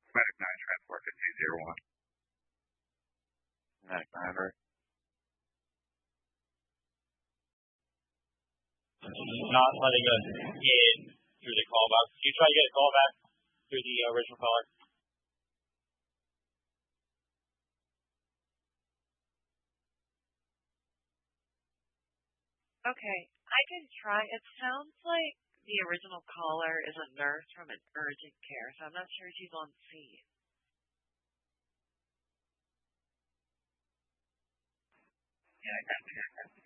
Medic 9, transport 1501. Medic 9, right? Not letting us in through the callback. Can you try to get a call back through the original caller? Okay, I can try. It sounds like the original caller is a nurse from an urgent care, so I'm not sure she's on scene. Yeah, I got you.